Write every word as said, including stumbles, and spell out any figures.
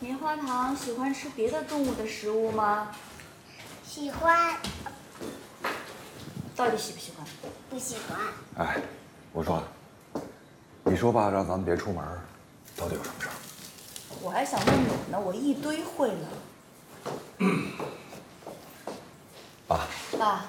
棉花糖喜欢吃别的动物的食物吗？ 喜欢。 到底喜不喜欢？ 不喜欢。 哎，我说，你说吧，让咱们别出门，到底有什么事儿？ 我还想问你呢，我一堆会了。 爸。 爸，